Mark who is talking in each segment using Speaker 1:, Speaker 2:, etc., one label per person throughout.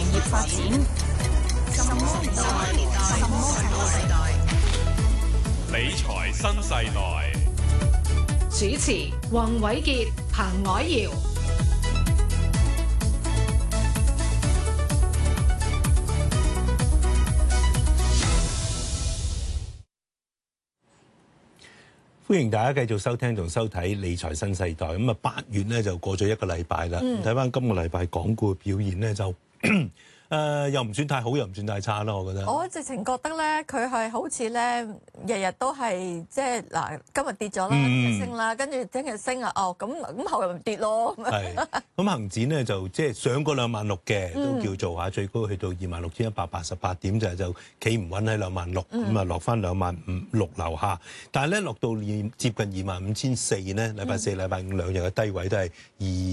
Speaker 1: 行業發展。什麼年代？
Speaker 2: 理財新世代。
Speaker 1: 主持：宏偉傑、彭藹瑤。
Speaker 3: 歡迎大家繼續收聽同收睇理財新世代。咁啊，8月咧就過咗一個禮拜啦。睇翻今個禮拜港股嘅表現咧，就又唔算太好，又唔算太差啦。我覺得。
Speaker 4: 我直情覺得咧，佢係好似咧，日日都係即係嗱，今日跌咗啦，聽日升啦，跟住聽日升啊，哦咁後日咪跌咯。
Speaker 3: 係。咁恆指咧就即係上過26,000嘅，都叫做下最高去到26,188點，就企唔穩喺26,000，咁啊落翻25,600樓下。但係咧落到接近25,400咧，禮拜四、禮拜五兩日嘅低位都係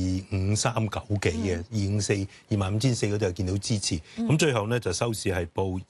Speaker 3: 2539幾嘅，254、25,400嗰度又見到支持。咁最後咧就收市係報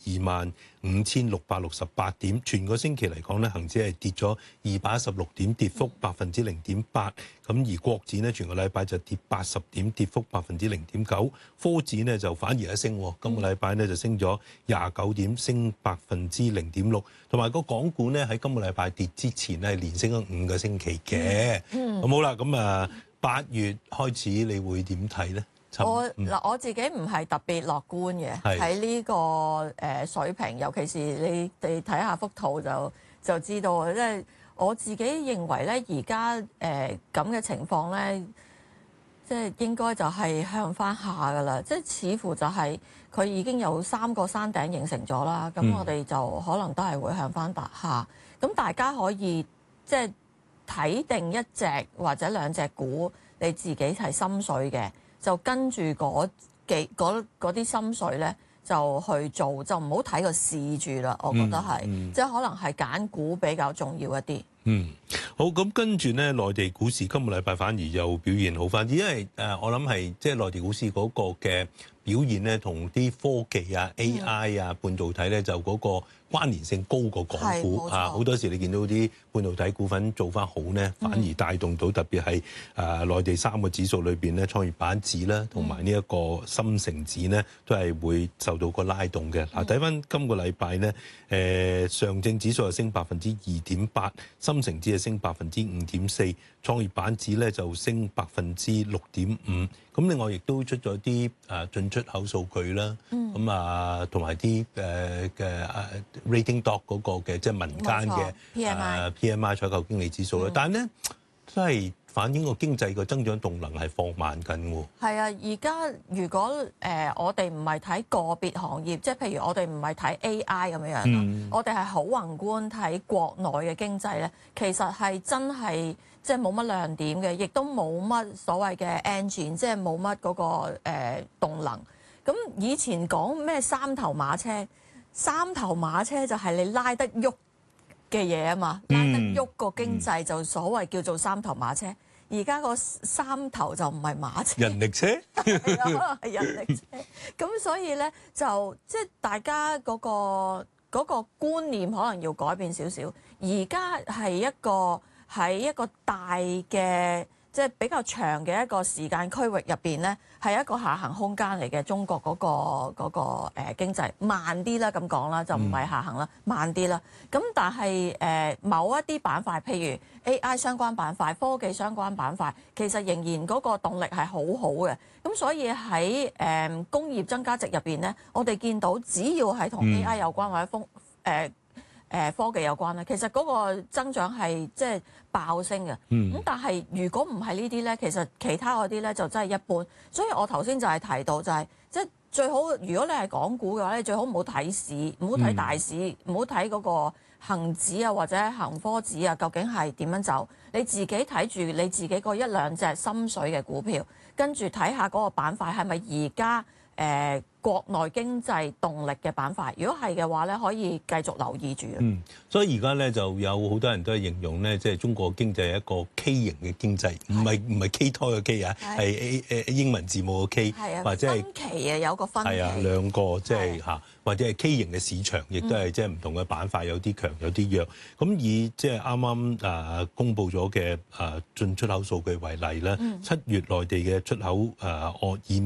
Speaker 3: 25,668點，全個星期嚟講咧，恆指係跌咗216點，跌幅0.8%。咁而國指咧，全個禮拜就跌80點，跌幅0.9%。科指咧就反而一升，今個禮拜咧就升咗29點，升0.6%。同埋個港股咧喺今個禮拜跌之前咧，係連升咗5個星期嘅。咁好啦，咁啊8月開始，你會點睇咧？
Speaker 4: 我自己唔係特別樂觀嘅，喺呢個水平，尤其是你哋睇下幅圖就知道，即係我自己認為咧，而家咁嘅情況咧，即係應該就係向翻下噶啦，即係似乎就係佢已經有3個山頂形成咗啦，咁我哋就可能都係會向翻下，咁大家可以即係睇定一隻或者2隻股，你自己係心水嘅。就跟住嗰啲心水咧，就去做，就唔好睇個市住啦。我覺得係，即係可能係揀股比較重要一啲。
Speaker 3: 好，咁跟住咧，內地股市今個禮拜反而又表現好翻啲，因為我諗係即係內地股市嗰個嘅表現咧，同啲科技啊、AI 啊、半導體咧，就嗰個關聯性高過港股啊。好多時你見到啲半導體股份做翻好咧，反而帶動到特別係內地3個指數裏邊咧，創業板指啦，同埋呢一個深成指咧，都係會受到個拉動嘅。嗱，睇翻今個禮拜咧，上證指數係升2.8%，深成指係升5.4%，創業板指咧就升6.5%。咁另外亦都出咗啲進出口數據啦，咁同埋啲嘅rating doc 嗰個嘅即係民間嘅PMI 採購經理指數啦，但係咧真係反映個經濟個增長動能係放慢緊喎。係
Speaker 4: 啊，而家如果我哋唔係睇個別行業，即係譬如我哋唔係睇 AI 咁樣樣，我哋係好宏觀睇國內嘅經濟咧，其實係真係即係冇乜亮點嘅，亦都冇乜所謂嘅 engine， 即係冇乜嗰個動能。咁以前講咩3頭馬車，3頭馬車就係你拉得喐嘅嘢啊嘛，拉得喐個經濟就所謂叫做3頭馬車。而家個3頭就唔係馬車，
Speaker 3: 人力車
Speaker 4: 係啊，係人力車。咁所以咧就即係大家嗰個觀念可能要改變少少。而家係一個喺一個大嘅即係比較長嘅一個時間區域入邊咧，係一個下行空間嚟嘅。中國嗰個經濟慢啲啦，咁講啦，就唔係下行啦，慢啲啦。咁但係某一啲板塊，譬如 AI 相關板塊、科技相關板塊，其實仍然嗰個動力係好好嘅。咁所以喺工業增加值入邊咧，我哋見到只要係同 AI 有關或者科技有關咧，其實嗰個增長係即係爆升嘅。咁但係如果唔係呢啲咧，其實其他嗰啲咧就真係一般。所以我頭先就係提到就係即係最好，如果你係港股嘅話，你最好唔好睇市，唔好睇大市，唔好睇嗰個恆指啊或者恒科指啊，究竟係點樣走？你自己睇住你自己嗰1-2隻心水嘅股票，跟住睇下嗰個板塊係咪而家國內經濟動力嘅板塊，如果係嘅話咧，可以繼續留意住。
Speaker 3: 所以而家咧就有好多人都係形容咧，即係中國經濟係一個 K 型嘅經濟，唔係 K 胎嘅 K 啊，係英文字母嘅 K， 或者係
Speaker 4: 分期啊，有個分期。係啊，
Speaker 3: 兩個即係嚇，或者係 K 型嘅市場，亦都係即係唔同嘅板塊，有啲強，有啲弱。咁以即係啱啱公佈咗嘅進出口數據為例咧，7月內地嘅出口